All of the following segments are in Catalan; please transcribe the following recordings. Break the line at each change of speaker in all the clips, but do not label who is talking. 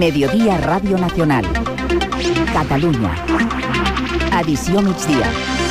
Mediodía Radio Nacional. Catalunya. Edició migdia.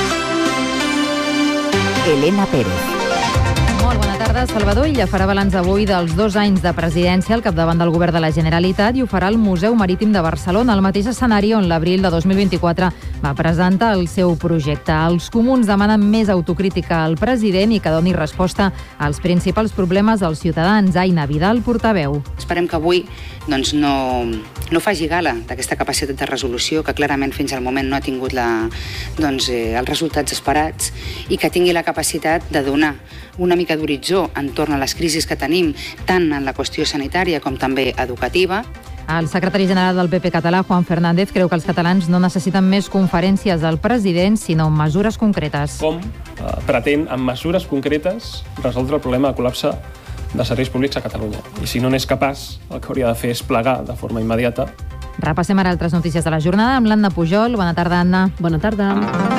Elena Pérez.
Molt bona tarda. Salvador Illa farà balanç avui dels 2 anys de presidència al capdavant del govern de la Generalitat i ho farà al Museu Marítim de Barcelona, al mateix escenari on l'abril de 2024 va presentar el seu projecte. Els comuns demanen més autocrítica al president i que doni resposta als principals problemes dels ciutadans. Aina Vidal, portaveu.
Esperem que avui no faci gala d'aquesta capacitat de resolució que clarament fins al moment no ha tingut els resultats esperats i que tingui la capacitat de donar una mica d'horitzó entorn a les crisis que tenim, tant en la qüestió sanitària com també educativa.
El secretari general del PP català, Juan Fernández, creu que els catalans no necessiten més conferències del president, sinó mesures concretes.
Com pretén, amb mesures concretes, resoldre el problema de col·lapse de serveis públics a Catalunya? I si no n'és capaç, el que hauria de fer és plegar de forma immediata.
Repassem ara altres notícies de la jornada amb l'Anna Pujol. Bona tarda, Anna.
Bona tarda.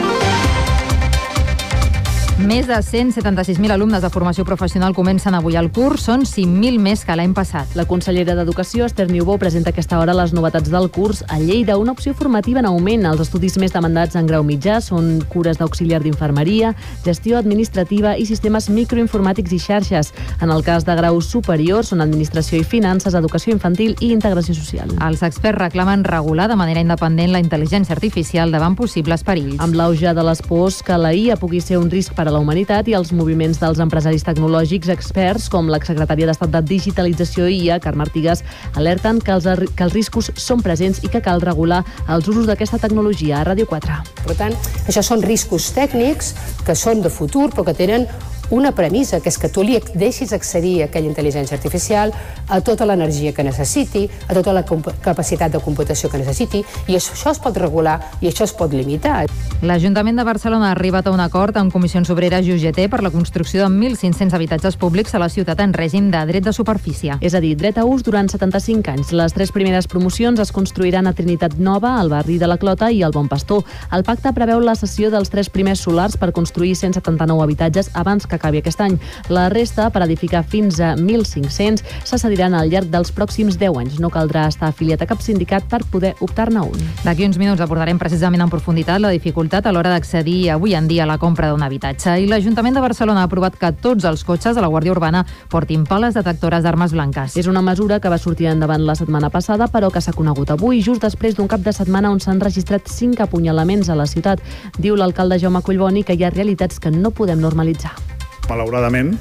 Més de 176.000 alumnes de formació professional comencen avui el curs. Són 5.000 més que l'any passat.
La consellera d'Educació, Esther Niubó, presenta a aquesta hora les novetats del curs a Lleida. Una opció formativa en augment. Els estudis més demandats en grau mitjà són cures d'auxiliar d'infermeria, gestió administrativa i sistemes microinformàtics i xarxes. En el cas de grau superior són administració i finances, educació infantil i integració social.
Els experts reclamen regular de manera independent la intel·ligència artificial davant possibles perills.
Amb l'auge de les pors que la IA pugui ser un risc per a la humanitat i els moviments dels empresaris tecnològics, experts com l'exsecretària d'Estat de Digitalització i IA, Carme Artigas, alerten que els riscos són presents i que cal regular els usos d'aquesta tecnologia. A Ràdio 4.
Per tant, això són riscos tècnics que són de futur però que tenen una premissa, que és que tu li deixis accedir a aquella intel·ligència artificial a tota l'energia que necessiti, a tota la capacitat de computació que necessiti, i això es pot regular i això es pot limitar.
L'Ajuntament de Barcelona ha arribat a un acord amb Comissions Obreres i UGT per la construcció de 1.500 habitatges públics a la ciutat en règim de dret de superfície.
És a dir, dret a ús durant 75 anys. Les 3 primeres promocions es construiran a Trinitat Nova, al barri de la Clota i al Bon Pastor. El pacte preveu la cessió dels 3 primers solars per construir 179 habitatges abans que acabi aquest any. La resta, per edificar fins a 1.500, se cediran al llarg dels pròxims 10 anys. No caldrà estar afiliat a cap sindicat per poder optar-ne un.
D'aquí uns minuts abordarem precisament en profunditat la dificultat a l'hora d'accedir avui en dia a la compra d'un habitatge. I l'Ajuntament de Barcelona ha aprovat que tots els cotxes de la Guàrdia Urbana portin pales detectores d'armes blanques.
És una mesura que va sortir endavant la setmana passada, però que s'ha conegut avui, just després d'un cap de setmana on s'han registrat 5 apunyalaments a la ciutat. Diu l'alcalde Jaume Collboni que hi ha realitats que no podem normalitzar.
Malauradament,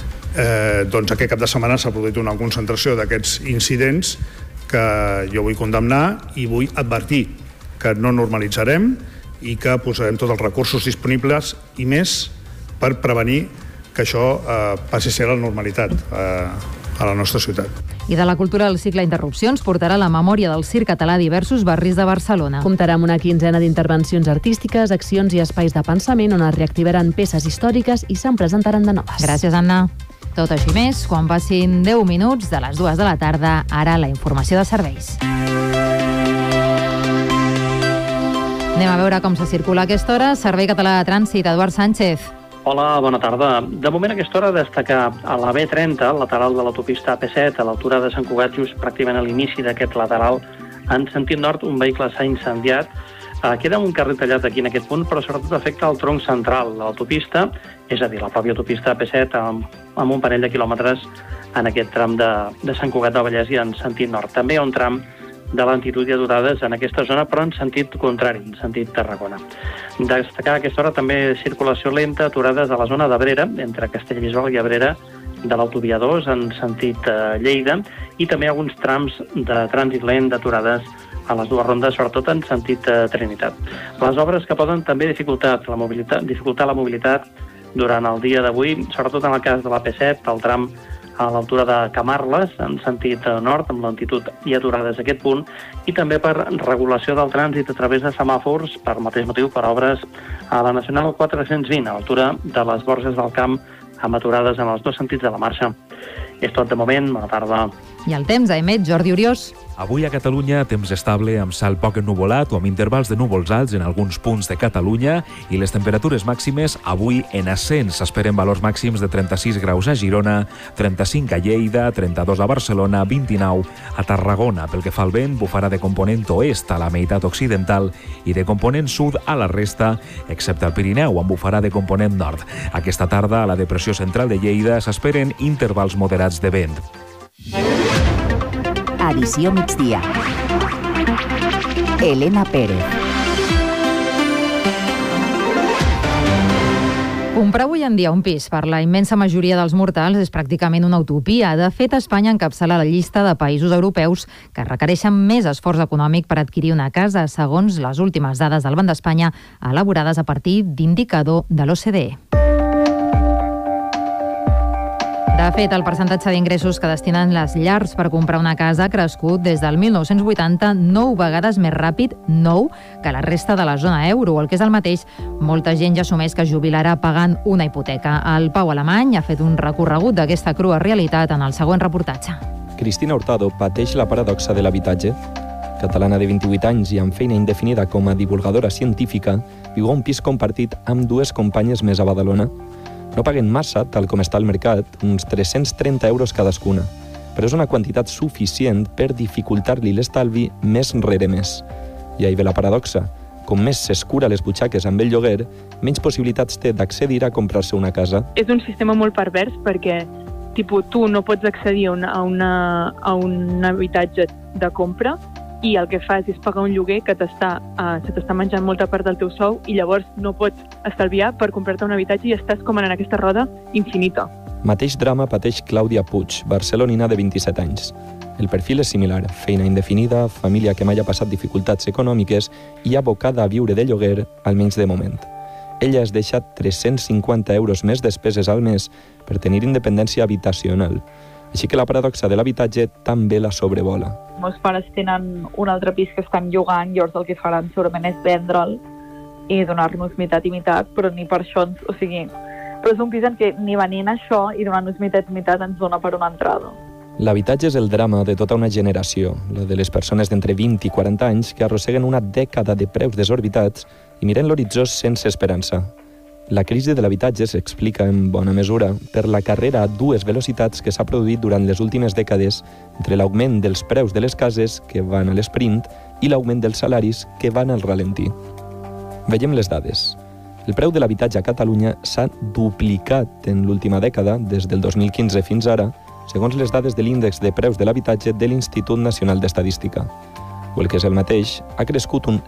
aquest cap de setmana s'ha produït una concentració d'aquests incidents que jo vull condemnar i vull advertir que no normalitzarem i que posarem tots els recursos disponibles i més per prevenir que això passi a ser la normalitat a la nostra ciutat.
I de la cultura del cicle Interrupcions portarà la memòria del circ català a diversos barris de Barcelona.
Comptarà amb una quinzena d'intervencions artístiques, accions i espais de pensament on es reactivaran peces històriques i se'n presentaran de noves.
Gràcies, Anna. Tot això i més, quan passin 10 minuts de les 2 de la tarda, ara la informació de serveis. Anem a veure com se circula a aquesta hora. Servei Català de Trànsit, Eduard Sánchez.
Hola, bona tarda. De moment a aquesta hora destacar a la B30, lateral de l'autopista AP7, a l'altura de Sant Cugat, just pràcticament a l'inici d'aquest lateral, en sentit nord, un vehicle s'ha incendiat. Queda un carrer tallat aquí en aquest punt, però sobretot afecta el tronc central de l'autopista, és a dir, la pròpia autopista AP7, amb un parell de quilòmetres en aquest tram de Sant Cugat del Vallès i en sentit nord. També hi ha un tram de lentitud i aturades en aquesta zona, però en sentit contrari, en sentit Tarragona. Destacar a aquesta hora també circulació lenta, aturades a la zona d'Abrera, entre Castellbisbal i Abrera, de l'autovia 2 en sentit Lleida, i també alguns trams de trànsit lent d'aturades a les 2 rondes, sobretot en sentit Trinitat. Les obres que poden també dificultar la mobilitat durant el dia d'avui, sobretot en el cas de l'AP7, el tram a l'altura de Camarles, en sentit nord, amb lentitud i aturades a aquest punt, i també per regulació del trànsit a través de semàfors, per mateix motiu, per obres a la Nacional 420, a l'altura de les Borges del Camp, amb aturades en els 2 sentits de la marxa. És tot de moment, bona tarda.
I el temps, a Emet, Jordi Oriós.
Avui a Catalunya, temps estable amb cel poc ennuvolat o amb intervals de núvols alts en alguns punts de Catalunya i les temperatures màximes avui en ascens. S'esperen valors màxims de 36 graus a Girona, 35 a Lleida, 32 a Barcelona, 29 a Tarragona. Pel que fa al vent, bufarà de component oest a la meitat occidental i de component sud a la resta, excepte al Pirineu, on bufarà de component nord. Aquesta tarda, a la depressió central de Lleida, s'esperen intervals moderats de vent.
Edició migdia. Elena Pérez.
Comprar avui en dia un pis per la immensa majoria dels mortals és pràcticament una utopia. De fet, Espanya encapçala la llista de països europeus que requereixen més esforç econòmic per adquirir una casa, segons les últimes dades del Banc d'Espanya elaborades a partir d'indicador de l'OCDE. De fet, el percentatge d'ingressos que destinen les llars per comprar una casa ha crescut des del 1980 9 vegades més ràpid, 9, que la resta de la zona euro. El que és el mateix, molta gent ja assumeix que jubilarà pagant una hipoteca. El Pau Alemany ha fet un recorregut d'aquesta crua realitat en el següent reportatge.
Cristina Hurtado pateix la paradoxa de l'habitatge. Catalana de 28 anys i amb feina indefinida com a divulgadora científica, viu a un pis compartit amb dues companyes més a Badalona. No paguen massa, tal com està al mercat, uns 330 euros cadascuna, però és una quantitat suficient per dificultar-li l'estalvi més rere més. I ahí ve la paradoxa. Com més s'escura les butxaques amb el lloguer, menys possibilitats té d'accedir a comprar-se una casa.
És un sistema molt pervers perquè tu no pots accedir a un habitatge de compra i el que fas és pagar un lloguer que se t'està menjant molta part del teu sou i llavors no pots estalviar per comprar-te un habitatge i estàs com en aquesta roda infinita.
Mateix drama pateix Clàudia Puig, barcelonina de 27 anys. El perfil és similar, feina indefinida, família que mai ha passat dificultats econòmiques i abocada a viure de lloguer, almenys de moment. Ella es deixa 350 euros més despeses al mes per tenir independència habitacional. Així que la paradoxa de l'habitatge també la sobrevola.
Meus pares tenen un altre pis que estan llogant, llavors el que faran segurament és vendre'l i donar-nos meitat i meitat, però ni per això però és un pis en què ni venint això i donant-nos meitat i meitat ens dona per una entrada.
L'habitatge és el drama de tota una generació, la de les persones d'entre 20 i 40 anys que arrosseguen una dècada de preus desorbitats i miren l'horitzó sense esperança. La crisi de l'habitatge s'explica en bona mesura per la carrera a dues velocitats que s'ha produït durant les últimes dècades entre l'augment dels preus de les cases, que van a l'esprint, i l'augment dels salaris, que van al ralentí. Veiem les dades. El preu de l'habitatge a Catalunya s'ha duplicat en l'última dècada, des del 2015 fins ara, segons les dades de l'índex de preus de l'habitatge de l'Institut Nacional d'Estadística. O el que és el mateix, ha crescut un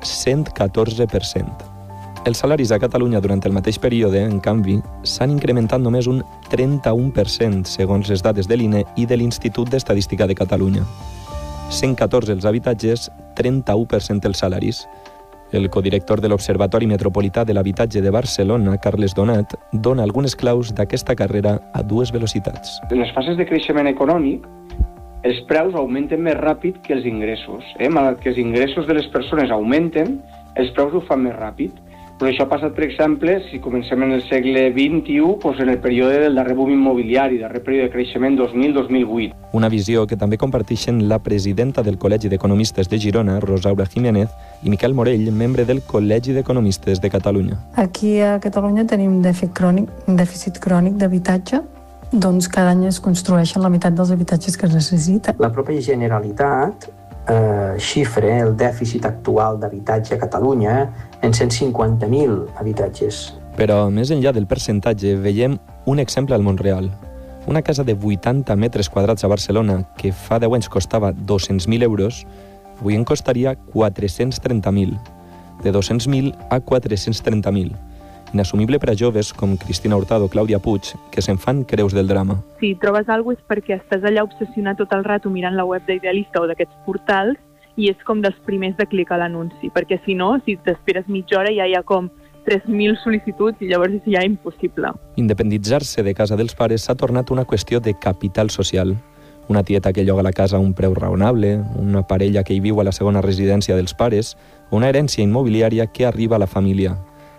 114%. Els salaris a Catalunya durant el mateix període, en canvi, s'han incrementat només un 31%, segons les dades de l'INE i de l'Institut d'Estadística de Catalunya. 114 els habitatges, 31% els salaris. El codirector de l'Observatori Metropolità de l'Habitatge de Barcelona, Carles Donat, dona algunes claus d'aquesta carrera a dues velocitats.
En les fases de creixement econòmic, els preus augmenten més ràpid que els ingressos. Malgrat que els ingressos de les persones augmenten, els preus ho fan més ràpid. Però això ha passat, per exemple, si comencem en el segle XXI, en el període del darrer boom immobiliari, darrer període de creixement 2000-2008.
Una visió que també comparteixen la presidenta del Col·legi d'Economistes de Girona, Rosaura Jiménez, i Miquel Morell, membre del Col·legi d'Economistes de Catalunya.
Aquí a Catalunya tenim un dèficit crònic d'habitatge, doncs cada any es construeixen la meitat dels habitatges que es necessita.
La pròpia Generalitat xifra el dèficit actual d'habitatge a Catalunya en 150.000 habitatges.
Però, més enllà del percentatge, veiem un exemple al món real. Una casa de 80 metres quadrats a Barcelona, que fa 10 anys costava 200.000 euros, avui en costaria 430.000. De 200.000 a 430.000. Inassumible per a joves com Cristina Hurtado o Clàudia Puig, que se'n fan creus del drama.
Si trobes alguna cosa és perquè estàs allà obsessionat tot el rato mirant la web d'Idealista o d'aquests portals i és com dels primers de clicar l'anunci, perquè si no, si t'esperes mitja hora ja hi ha com 3.000 sol·licituds i llavors és ja impossible.
Independitzar-se de casa dels pares s'ha tornat una qüestió de capital social. Una tieta que lloga la casa a un preu raonable, una parella que hi viu a la segona residència dels pares o una herència immobiliària que arriba a la família.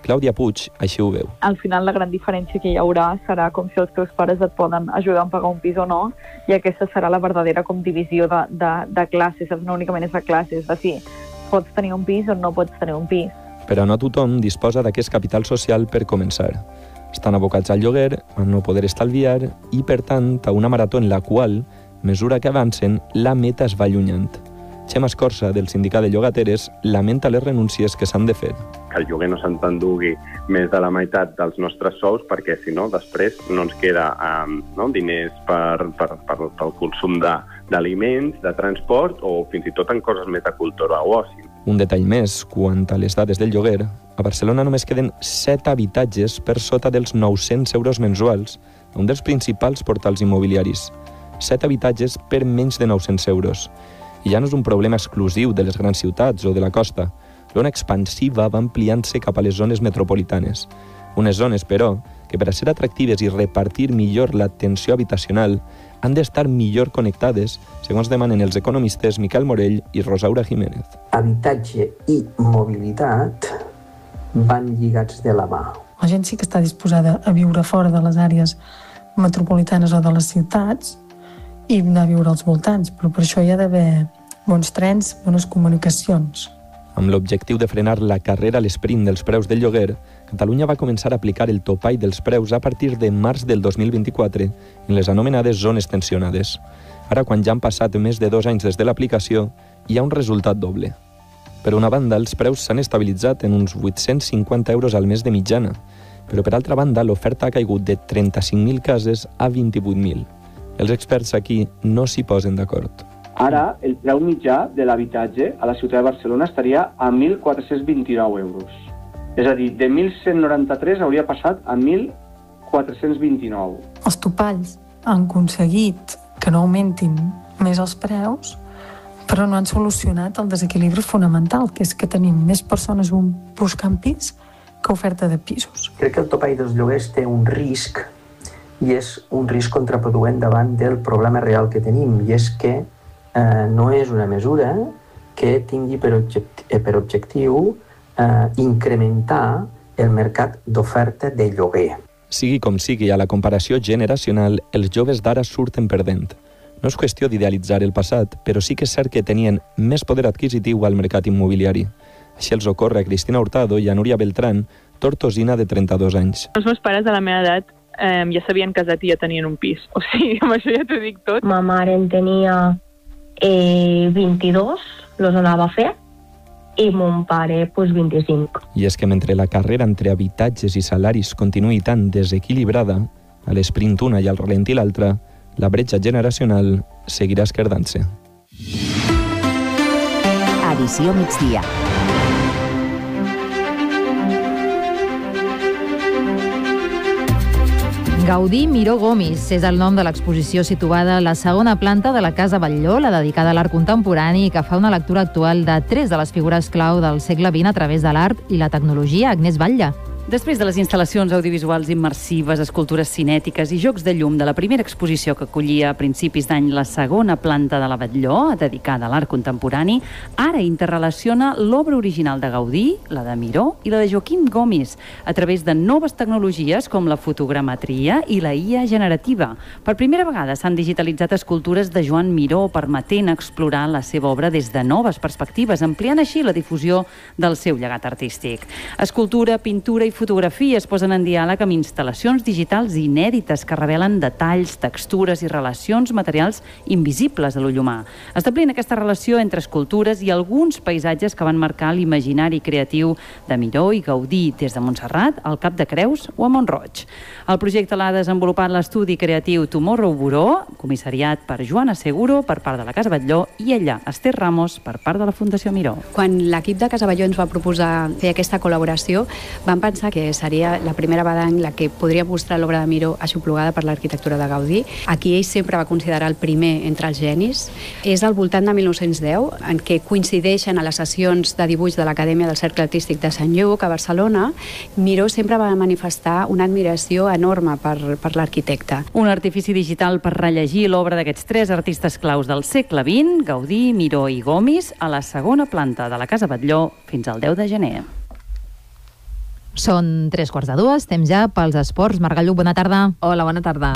Clàudia Puig així ho veu.
Al final la gran diferència que hi haurà serà com si els teus pares et poden ajudar a pagar un pis o no, i aquesta serà la verdadera com divisió de classes, no únicament és de classes, de si pots tenir un pis o no pots tenir un pis.
Però no tothom disposa d'aquest capital social per començar. Estan abocats al lloguer, a no poder estalviar i, per tant, a una marató en la qual, a mesura que avancen, la meta es va allunyant. Xema Escorça, del Sindicat de Llogateres, lamenta les renúncies que s'han de fer.
Que el lloguer no se'n t'endugui més de la meitat dels nostres sous, perquè si no, després no ens queda diners pel consum d'aliments, de transport o fins i tot en coses més de cultura o oci.
Un detall més, quant a les dades del lloguer, a Barcelona només queden 7 habitatges per sota dels 900 euros mensuals, un dels principals portals immobiliaris. 7 habitatges per menys de 900 euros. I ja no és un problema exclusiu de les grans ciutats o de la costa. L'ona expansiva va ampliant-se cap a les zones metropolitanes. Unes zones, però, que per a ser atractives i repartir millor l'atenció habitacional han d'estar millor connectades, segons demanen els economistes Miquel Morell i Rosaura Jiménez.
Habitatge i mobilitat van lligats de la mà.
La gent sí que està disposada a viure fora de les àrees metropolitanes o de les ciutats i anar a viure als voltants, però per això hi ha d'haver bons trens, bones comunicacions.
Amb l'objectiu de frenar la carrera a l'esprint dels preus del lloguer, Catalunya va començar a aplicar el topall dels preus a partir de març del 2024 en les anomenades zones tensionades. Ara, quan ja han passat més de 2 anys des de l'aplicació, hi ha un resultat doble. Per una banda, els preus s'han estabilitzat en uns 850 euros al mes de mitjana, però per altra banda, l'oferta ha caigut de 35.000 cases a 28.000. Els experts aquí no s'hi posen d'acord.
Ara, el preu mitjà de l'habitatge a la ciutat de Barcelona estaria a 1.429 euros. És a dir, de 1.193 hauria passat a 1.429.
Els topalls han aconseguit que no augmentin més els preus, però no han solucionat el desequilibri fonamental, que és que tenim més persones buscant pis que oferta de pisos.
Crec que el topall dels lloguers té un risc, i és un risc contraproduent davant del problema real que tenim, i és que no és una mesura que tingui per objectiu incrementar el mercat d'oferta de lloguer.
Sigui com sigui, a la comparació generacional, els joves d'ara surten perdent. No és qüestió d'idealitzar el passat, però sí que és cert que tenien més poder adquisitiu al mercat immobiliari. Així els ocorre a Cristina Hurtado i a Núria Beltrán, tortosina de 32 anys.
Els meus pares de la meva edat ja s'havien casat i ja tenien un pis. O sigui, amb això ja t'ho dic tot.
Ma mare en tenia 22, los anava a fer, i mon pare, 25.
I és que mentre la carrera entre habitatges i salaris continuï tan desequilibrada, a l'esprint una i al ralentí l'altra, la bretxa generacional seguirà esquerdant-se.
Edició migdia.
Gaudí Miró Gomis és el nom de l'exposició situada a la segona planta de la Casa Batlló, la dedicada a l'art contemporani, que fa una lectura actual de 3 de les figures clau del segle XX a través de l'art i la tecnologia. Agnès Batlle.
Després de les instal·lacions audiovisuals immersives, escultures cinètiques i jocs de llum de la primera exposició que acollia a principis d'any la segona planta de la Batlló, dedicada a l'art contemporani, ara interrelaciona l'obra original de Gaudí, la de Miró i la de Joaquim Gomis, a través de noves tecnologies com la fotogrametria i la IA generativa. Per primera vegada s'han digitalitzat escultures de Joan Miró, permetent explorar la seva obra des de noves perspectives, ampliant així la difusió del seu llegat artístic. Escultura, pintura i fotografia es posen en diàleg amb instal·lacions digitals inèdites que revelen detalls, textures i relacions materials invisibles a l'ull humà, establint aquesta relació entre escultures i alguns paisatges que van marcar l'imaginari creatiu de Miró i Gaudí des de Montserrat, al Cap de Creus o a Mont-roig. El projecte l'ha desenvolupat l'estudi creatiu Tomorrow Buró, comissariat per Joana Seguro per part de la Casa Batlló i ella, Esther Ramos, per part de la Fundació Miró.
Quan l'equip de Casa Batlló ens va proposar fer aquesta col·laboració, vam pensar que seria la primera vegada en la que podria mostrar l'obra de Miró aixoplugada per l'arquitectura de Gaudí. Aquí ell sempre va considerar el primer entre els genis. És al voltant de 1910, en què coincideixen a les sessions de dibuix de l'Acadèmia del Cercle Artístic de Sant Lluc, a Barcelona. Miró sempre va manifestar una admiració enorme per l'arquitecte.
Un artifici digital per rellegir l'obra d'aquests 3 artistes claus del segle XX, Gaudí, Miró i Gomis, a la segona planta de la Casa Batlló fins al 10 de gener.
Són 3:15, temps ja pels esports. Marga Lluc, bona tarda.
Hola, bona tarda.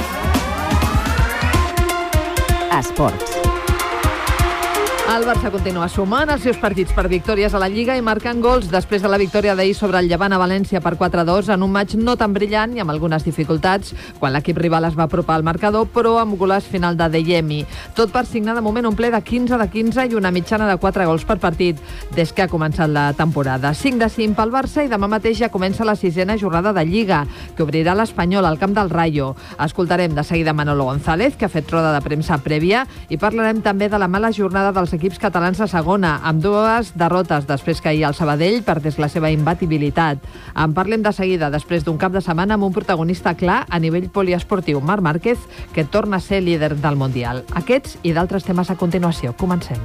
Esports.
El Barça continua sumant els seus partits per victòries a la Lliga i marcant gols després de la victòria d'ahir sobre el Llevant a València per 4-2 en un maig no tan brillant i amb algunes dificultats quan l'equip rival es va apropar al marcador, però amb golaç final de Deyemi. Tot per signar de moment un ple de 15 de 15 i una mitjana de 4 gols per partit des que ha començat la temporada. 5 de 5 pel Barça i demà mateix ja comença la 6ª jornada de Lliga, que obrirà l'Espanyol al camp del Rayo. Escoltarem de seguida Manolo González, que ha fet roda de premsa prèvia, i parlarem també de la mala jornada dels equips catalans a segona, amb 2 derrotes després que ahir el Sabadell perdés la seva imbatibilitat. En parlem de seguida, després d'un cap de setmana amb un protagonista clar a nivell poliesportiu, Marc Márquez, que torna a ser líder del Mundial. Aquests i d'altres temes a continuació. Comencem.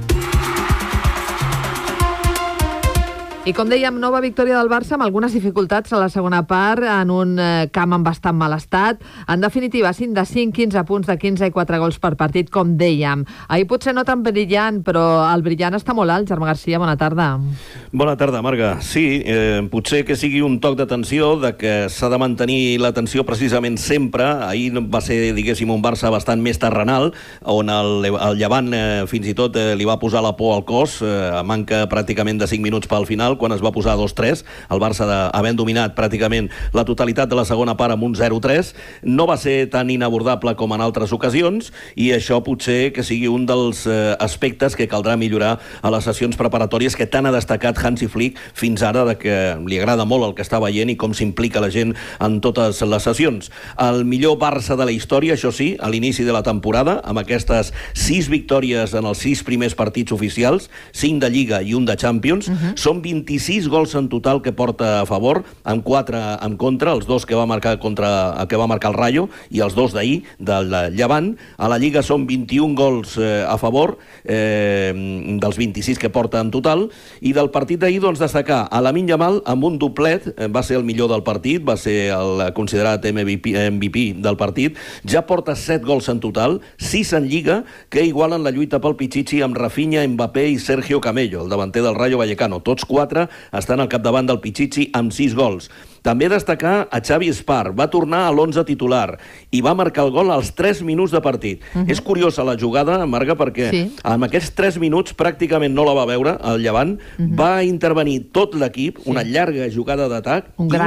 I com dèiem, nova victòria del Barça amb algunes dificultats a la segona part, en un camp en bastant mal estat. En definitiva, 5 de 5, 15 punts de 15 i 4 gols per partit, com dèiem. Ahir potser no tan brillant, però el brillant està molt alt. Germà Garcia, bona tarda.
Bona tarda, Marga. Sí, potser que sigui un toc d'atenció, de que s'ha de mantenir l'atenció precisament sempre. Ahir va ser, diguéssim, un Barça bastant més terrenal, on el Llevant fins i tot li va posar la por al cos, a manca pràcticament de 5 minuts pel final, quan es va posar 2-3, el Barça havent dominat pràcticament la totalitat de la segona part amb un 0-3, no va ser tan inabordable com en altres ocasions, i això potser que sigui un dels aspectes que caldrà millorar a les sessions preparatòries que tant ha destacat Hansi Flick fins ara, de que li agrada molt el que està veient i com s'implica la gent en totes les sessions. El millor Barça de la història, això sí, a l'inici de la temporada, amb aquestes 6 victòries en els 6 primers partits oficials, 5 de Lliga i un de Champions, són 26 gols en total que porta a favor, amb 4 en contra, els 2 que va marcar el Rayo i els 2 d'ahir del Llevant. A la Lliga són 21 gols a favor, dels 26 que porta en total, i del partit d'ahir doncs destacar a Lamine Yamal amb un doblet, va ser el millor del partit, va ser el considerat MVP del partit, ja porta 7 gols en total, 6 en Lliga, que igualen la lluita pel Pichichi amb Rafinha, Mbappé i Sergio Camello, el davanter del Rayo Vallecano. Tots 4 estan al capdavant del Pichichi amb 6 gols. També destacar a Xavi Espar, va tornar a l'11 titular i va marcar el gol als 3 minuts de partit. És curiosa la jugada, Marga, perquè en aquests 3 minuts pràcticament no la va veure el Llevant, va intervenir tot l'equip, una llarga jugada d'atac i un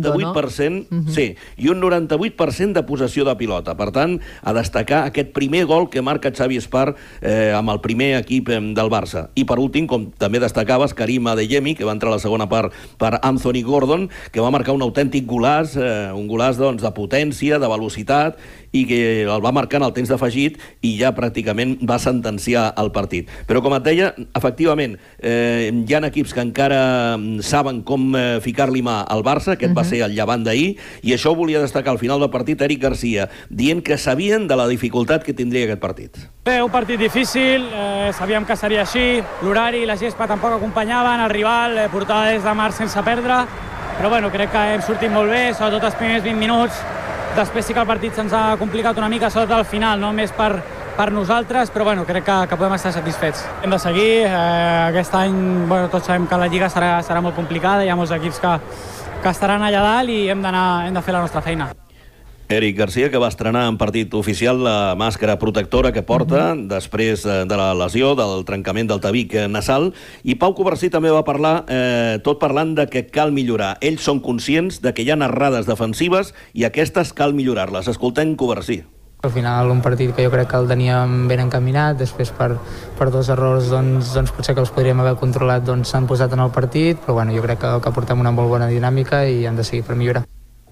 98%, i un 98% de possessió de pilota. Per tant, a destacar aquest primer gol que marca Xavi Espar amb el primer equip del Barça. I per últim, com també destacaves, Karim Adeyemi, que va entrar a la segona part per Anthony Gordon, que va marcar un autèntic golaç, un golaç doncs, de potència, de velocitat, i que el va marcar en el temps d'afegit i ja pràcticament va sentenciar el partit. Però com et deia, efectivament, hi ha equips que encara saben com ficar-li mà al Barça, aquest va ser el Llevant d'ahir, i això ho volia destacar al final del partit Eric Garcia, dient que sabien de la dificultat que tindria aquest partit.
Bé, un partit difícil, sabíem que seria així, l'horari i la gespa tampoc acompanyaven, el rival portava des de març sense perdre, però bueno, crec que hem sortit molt bé, sobretot els primers 20 minuts. Després sí que el partit se'ns ha complicat una mica, sobretot al final, no més per nosaltres, però bueno, crec que podem estar satisfets. Hem de seguir, aquest any tots sabem que la Lliga serà molt complicada, hi ha molts equips que estaran allà dalt i hem de fer la nostra feina.
Eric Garcia, que va estrenar en partit oficial la màscara protectora que porta després de la lesió, del trencament del tabic nasal, i Pau Covarsí també va parlar, tot parlant de que cal millorar. Ells són conscients de que hi ha errades defensives i aquestes cal millorar-les. Escoltem Covarsí.
Al final un partit que jo crec que el teníem ben encaminat, després per 2 errors doncs potser que els podríem haver controlat s'han posat en el partit, però bueno, jo crec que portem una molt bona dinàmica i hem de seguir per millorar.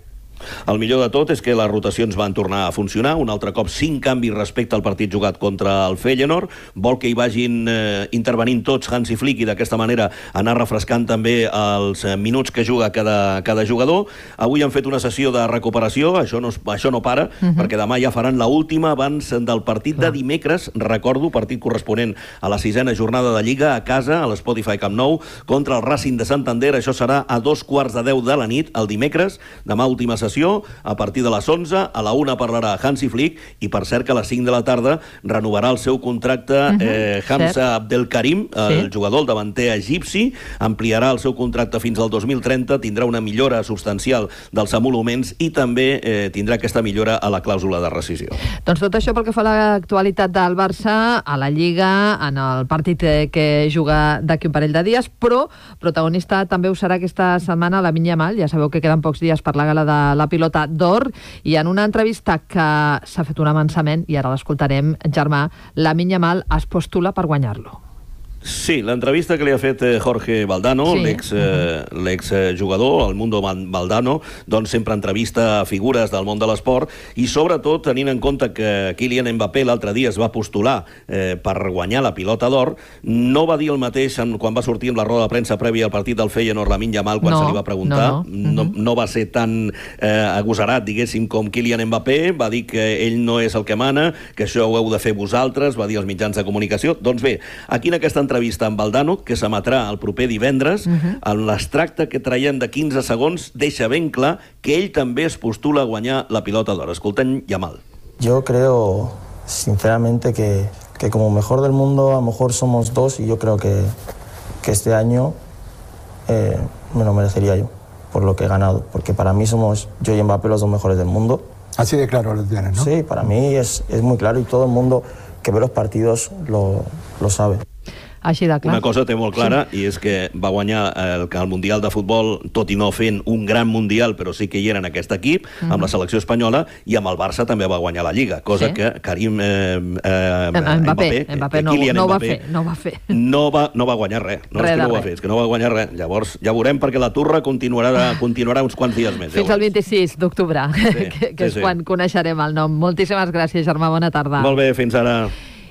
El millor de tot és que les rotacions van tornar a funcionar, un altre cop 5 canvis respecte al partit jugat contra el Feyenoord, vol que hi vagin intervenint tots Hansi Flick i d'aquesta manera anar refrescant també els minuts que juga cada jugador. Avui han fet una sessió de recuperació, això no para, perquè demà ja faran l'última abans del partit de dimecres, recordo, partit corresponent a la 6ª jornada de Lliga a casa, a l'Spotify Camp Nou, contra el Racing de Santander. Això serà a 2:15 de la nit, el dimecres, demà última sessió, reunió a partir de les 11, a la 1 parlarà Hansi Flick, i per cert que a les 5 de la tarda renovarà el seu contracte Hamza Abdelkarim, el jugador, el davanter egipci, ampliarà el seu contracte fins al 2030, tindrà una millora substancial dels emoluments i també tindrà aquesta millora a la clàusula de rescisió.
Doncs tot això pel que fa a l'actualitat del Barça a la Lliga, en el partit que juga d'aquí un parell de dies, però protagonista també ho serà aquesta setmana Lamine Yamal. Ja sabeu que queden pocs dies per la gala de la Pilota d'Or, i en una entrevista que s'ha fet un avançament, i ara l'escoltarem, Germà, Lamine Yamal es postula per guanyar-lo.
Sí, l'entrevista que li ha fet Jorge Valdano, l'exjugador, el Mundo Valdano, doncs sempre entrevista figures del món de l'esport, i sobretot tenint en compte que Kylian Mbappé l'altre dia es va postular per guanyar la Pilota d'Or, no va dir el mateix quan va sortir amb la roda de premsa prèvia al partit del Feyenoord Lamine Yamal, quan se li va preguntar. No va ser tan agosarat, diguéssim, com Kylian Mbappé. Va dir que ell no és el que mana, que això ho heu de fer vosaltres, va dir als mitjans de comunicació. Doncs bé, aquí en aquesta entrevista amb Valdano, que s'emetrà el proper divendres, en l'extracte que traiem de 15 segons deixa ben clar que ell també es postula a guanyar la Pilota d'Or. Escoltem Yamal.
Yo creo sinceramente que como mejor del mundo a lo mejor somos dos, y yo creo que este año me lo merecería yo por lo que he ganado, porque para mí somos yo y Mbappé los dos mejores del mundo.
Así de claro lo tienes, ¿no?
Sí, para mí es muy claro, y todo el mundo que ve los partidos lo sabe.
Així de clar.
Una cosa té molt clara, i és que va guanyar el Mundial de Futbol, tot i no fent un gran Mundial, però sí que hi era en aquest equip, amb la selecció espanyola, i amb el Barça també va guanyar la Lliga, cosa que Karim Mbappé
no va fer.
No va guanyar res. No és que no ho va fer, és que no va guanyar res. Llavors ja veurem, perquè la turra continuarà uns quants dies més.
Fins al 26 d'octubre, que és quan coneixerem el nom. Moltíssimes gràcies, Germà, bona tarda.
Molt bé, fins ara.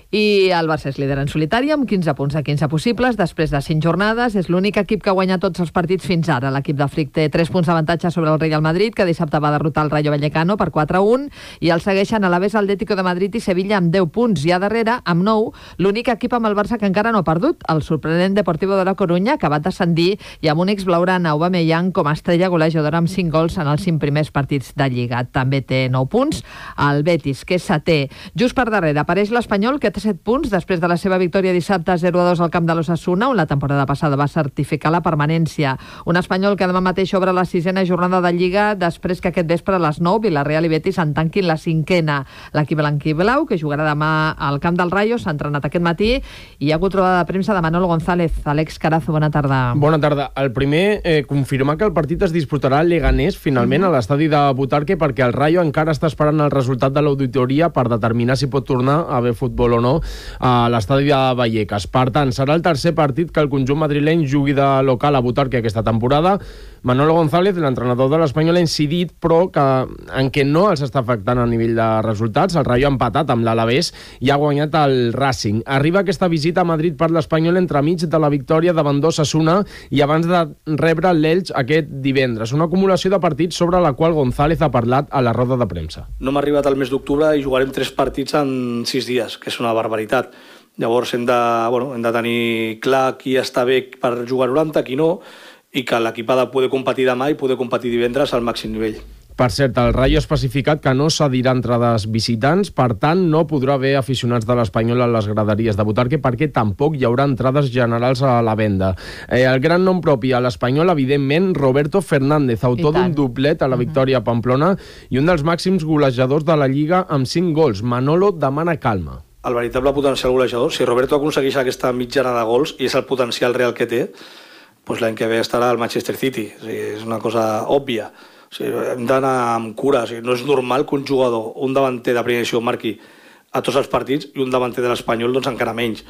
I el Barça és líder en solitari amb 15 punts de 15 possibles després de 5 jornades. És l'únic equip que ha guanyat tots els partits fins ara. L'equip de Flick té 3 punts d'avantatge sobre el Real Madrid, que dissabte va derrotar el Rayo Vallecano per 4-1, i el segueixen Alavés, Atlético de Madrid i Sevilla amb 10 punts. I a darrere, amb 9, l'únic equip amb el Barça que encara no ha perdut, el sorprenent Deportivo de la Corunya, que va descendir, i amb un ex-blaugrana, Aubameyang, com a estrella golejadora amb 5 gols en els 5 primers partits de Lliga. També té 9 punts el Betis, que és setè. Just per darrere apareix l'Espanyol, que té 7 punts després de la seva victòria dissabte 0-2 al camp de l'Osasuna, on la temporada passada va certificar la permanència. Un Espanyol que demà mateix obre la 6ª jornada de Lliga, després que aquest vespre a les 9 Villarreal i Betis en tanquin la 5ª. L'equip blanquiblau, que jugarà demà al camp del Rayo, s'ha entrenat aquest matí, i hi ha hagut trobada de premsa de Manolo González. Àlex Carazo, bona tarda.
Bona tarda. El primer, confirmar que el partit es disputarà a Leganés, finalment, a l'estadi de Butarque, perquè el Rayo encara està esperant el resultat de l'auditoria per determinar si pot tornar a haver futbol o no a l'estadi de Vallecas. Per tant, serà el tercer partit que el conjunt madrileny jugui de local a Butarque aquesta temporada. Manolo González, l'entrenador de l'Espanyol, ha incidit, però en què no els està afectant a nivell de resultats. El Rayo ha empatat amb l'Alavés i ha guanyat el Racing. Arriba aquesta visita a Madrid per l'Espanyol entremig de la victòria davant d'Osasuna i abans de rebre l'Elx aquest divendres. Una acumulació de partits sobre la qual González ha parlat a la roda de premsa.
No m'ha arribat al mes d'octubre i jugarem 3 partits en 6 dies, que és una barbaritat. Llavors hem de tenir clar qui està bé per jugar 90, qui no, i que l'equip ha de poder competir demà i poder competir divendres al màxim nivell.
Per cert, el Rayo ha especificat que no cedirà entrades visitants, per tant no podrà haver aficionats de l'Espanyol a les graderies de Butarque, perquè tampoc hi haurà entrades generals a la venda. El gran nom propi a l'Espanyol, evidentment, Roberto Fernández, autor d'un doblet a la victòria a Pamplona i un dels màxims golejadors de la Lliga amb 5 gols. Manolo demana calma.
El veritable potencial golejador, si Roberto aconsegueix aquesta mitjana de gols, i és el potencial real que té, doncs l'any que ve estarà al Manchester City. O sigui, és una cosa òbvia. O sigui, hem d'anar amb cura. O sigui, no és normal que un jugador, un davanter de primera edició, marqui a tots els partits, i un davanter de l'Espanyol doncs encara menys.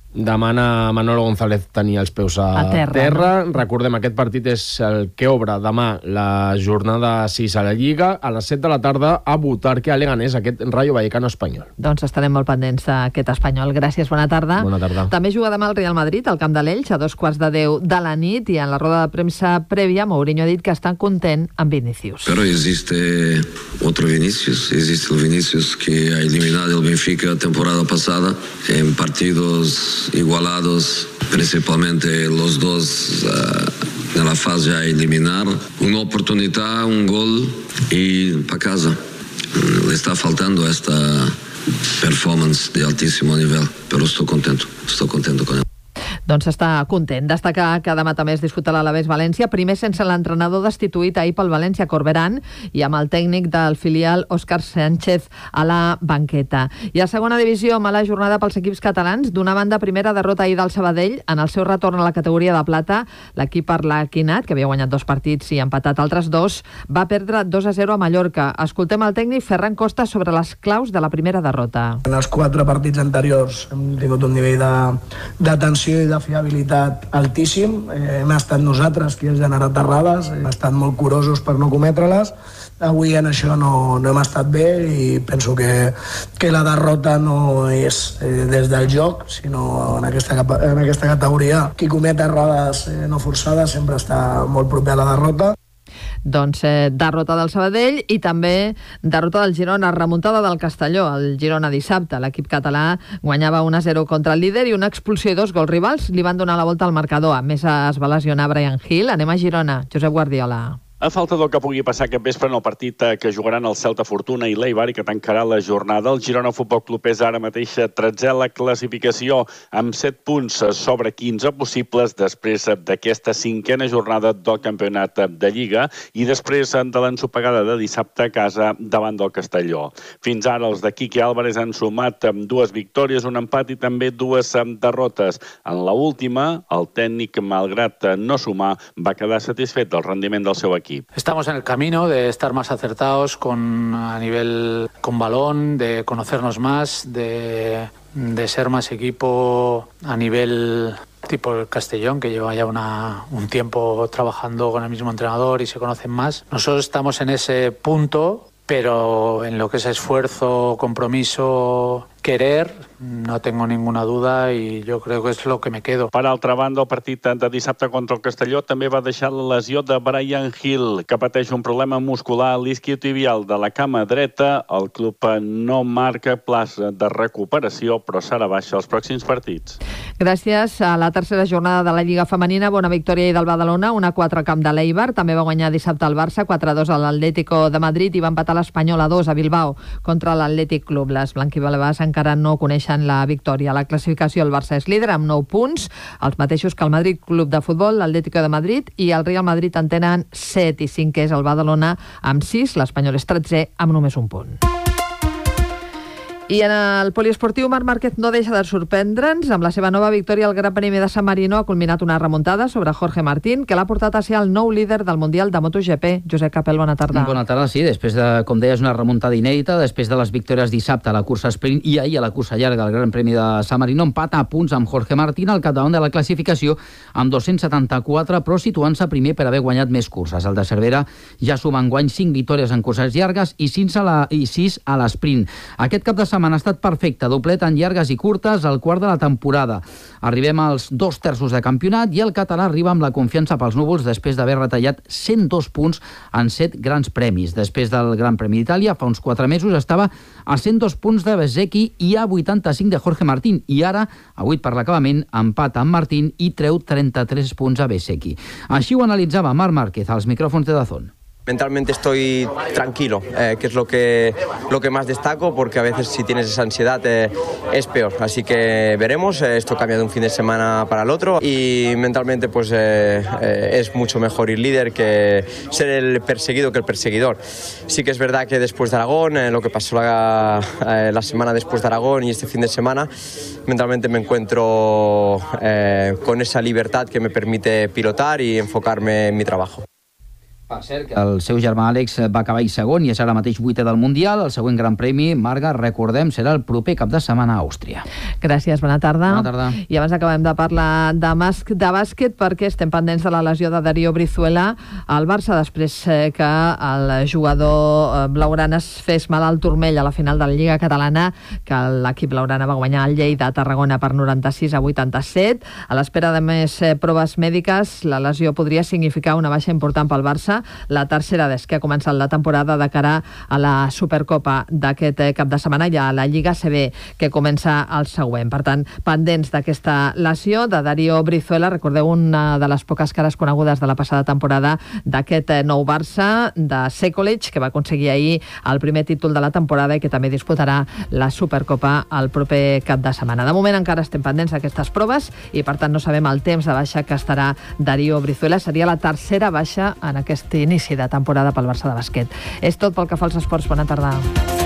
Demana Manolo González tenir els peus a terra. Recordem, aquest partit és el que obre demà la jornada 6 a la Lliga, a les 7 de la tarda a Butarque, a Leganés, aquest Rayo Vallecano espanyol.
Doncs estarem molt pendents d'aquest Espanyol. Gràcies, bona tarda.
Bona tarda.
També juga demà el Real Madrid al camp de l'Elx a 9:15 de la nit, i en la roda de premsa prèvia Mourinho ha dit que està content amb Vinicius.
Pero existe otro Vinicius, existe el Vinicius que ha eliminado el Benfica la temporada pasada en partidos igualados, principalmente los dos nella fase a eliminar, un'opportunità, un gol y para casa. Le está faltando esta performance de altísimo nivel, pero estoy contento con él.
Doncs està content. Destacar que demà també es disputa l'Alavés València, primer sense l'entrenador destituït ahir pel València, Corberán, i amb el tècnic del filial, Òscar Sánchez, a la banqueta. I a segona divisió, mala jornada pels equips catalans. D'una banda, primera derrota ahir del Sabadell. En el seu retorn a la categoria de plata, l'equip arlequinat, que havia guanyat 2 partits i empatat altres 2, va perdre 2-0 a Mallorca. Escoltem el tècnic Ferran Costa sobre les claus de la primera derrota.
En els 4 partits anteriors hem tingut un nivell d'atenció i de fiabilitat altíssim. Hem estat nosaltres qui hem generat errades, hem estat molt curosos per no cometre-les. Avui en això no hem estat bé i penso que la derrota no és des del joc, sinó en aquesta categoria. Qui comet errades no forçades sempre està molt proper a la derrota.
Doncs derrota del Sabadell i també derrota del Girona, remuntada del Castelló. El Girona dissabte, l'equip català guanyava 1-0 contra el líder i una expulsió i 2 gols rivals li van donar la volta al marcador. A més, es va lesionar Bryan Gil. Anem a Girona. Josep Guardiola.
A falta del que pugui passar aquest vespre en el partit que jugaran el Celta Fortuna i l'Eibar i que tancarà la jornada, el Girona Futbol Club és ara mateix 13è a la classificació amb 7 punts sobre 15 possibles després d'aquesta 5a jornada del campionat de Lliga i després de l'ensopegada de dissabte a casa davant del Castelló. Fins ara els de Quique Álvarez han sumat 2 victòries, un empat i també 2 derrotes. En l'última, el tècnic, malgrat no sumar, va quedar satisfet del rendiment del seu equip.
Estamos en el camino de estar más acertados con balón, de conocernos más, de ser más equipo a nivel tipo el Castellón, que lleva ya un tiempo trabajando con el mismo entrenador y se conocen más. Nosotros estamos en ese punto, pero en lo que es esfuerzo, compromiso, querer, no tengo ninguna duda i jo crec que és lo que me quedo.
Per altra banda, el partit de dissabte contra el Castelló també va deixar la lesió de Bryan Gil, que pateix un problema muscular a l'isquiotibial de la cama dreta. El club no marca plaça de recuperació, però serà baixa els pròxims partits.
Gràcies a la tercera jornada de la Lliga Femenina, bona victòria ahir del Badalona, 1-4 al camp de l'Eibar. També va guanyar dissabte el Barça, 4-2 a l'Atlético de Madrid i va empatar l'Espanyol a 2 a Bilbao contra l'Atlètic Club. Les blanquiviolades encara no coneixen la victòria. A la classificació el Barça és líder amb 9 punts, els mateixos que el Madrid Club de Futbol, l'Atlético de Madrid i el Real Madrid en tenen 7 i 5 és el Badalona amb 6, l'Espanyol és 13è amb només 1 punt. I en el poliesportiu, Marc Márquez no deixa de sorprendre'ns. Amb la seva nova victòria al Gran Premi de San Marino ha culminat una remuntada sobre Jorge Martín, que l'ha portat a ser el nou líder del Mundial de MotoGP. Josep Capel, bona tarda.
Bona tarda, sí. Després de, com deies, una remuntada inèdita, després de les victòries dissabte a la cursa sprint i ahir a la cursa llarga al Gran Premi de San Marino, empata a punts amb Jorge Martín al capdavant de la classificació amb 274, però situant-se primer per haver guanyat més curses. El de Cervera ja suma enguany 5 victòries en curses llargues i 6 a l'esprint. Aquest cap de setmana ha estat perfecte, doblet en llargues i curtes al quart de la temporada. Arribem als 2/3 de campionat i el català arriba amb la confiança pels núvols després d'haver retallat 102 punts en 7 grans premis. Després del Gran Premi d'Itàlia, fa uns 4 mesos, estava a 102 punts de Bezzecchi i a 85 de Jorge Martín. I ara, a 8 per l'acabament, empata amb Martín i treu 33 punts a Bezzecchi. Així ho analitzava Marc Márquez als micrófonos de DAZN.
Mentalmente estoy tranquilo, que es lo que más destaco, porque a veces si tienes esa ansiedad es peor. Así que veremos, esto cambia de un fin de semana para el otro y mentalmente pues es mucho mejor ir líder que ser el perseguido que el perseguidor. Sí que es verdad que después de Aragón, lo que pasó la semana después de Aragón y este fin de semana, mentalmente me encuentro con esa libertad que me permite pilotar y enfocarme en mi trabajo.
Per cert, que el seu germà Àlex va acabar segon i és ara mateix 8è del Mundial. El següent Gran Premi, Marga, recordem, serà el proper cap de setmana a Àustria.
Gràcies, bona tarda.
Bona tarda.
I abans acabem de parlar de bàsquet perquè estem pendents de la lesió de Darío Brizuela al Barça després que el jugador blaugrana es fes mal al turmell a la final de la Lliga Catalana, que l'equip blaugrana va guanyar el Lleida a Tarragona per 96-87. A l'espera de més proves mèdiques, la lesió podria significar una baixa important pel Barça la tercera vegada que ha començat la temporada de cara a la Supercopa d'aquest cap de setmana i a la Lliga CB, que comença el següent. Per tant, pendents d'aquesta lesió de Darío Brizuela, recordeu una de les poques cares conegudes de la passada temporada d'aquest nou Barça, de Sekulic, que va aconseguir ahir el primer títol de la temporada i que també disputarà la Supercopa el proper cap de setmana. De moment encara estem pendents d'aquestes proves i per tant no sabem el temps de baixa que estarà Darío Brizuela. Seria la tercera baixa en aquest inici de temporada pel Barça de bàsquet. És tot pel que fa als esports. Bona tarda.